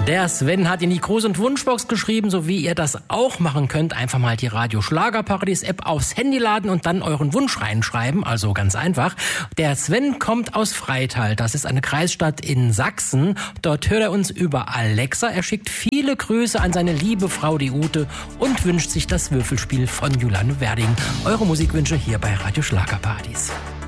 Der Sven hat in die Gruß- und Wunschbox geschrieben, so wie ihr das auch machen könnt. Einfach mal die Radio Schlagerparadies App aufs Handy laden und dann euren Wunsch reinschreiben. Also ganz einfach. Der Sven kommt aus Freital. Das ist eine Kreisstadt in Sachsen. Dort hört er uns über Alexa. Er schickt viele Grüße an seine liebe Frau, die Ute, und wünscht sich das Würfelspiel von Juliane Werding. Eure Musikwünsche hier bei Radio Schlagerparadies.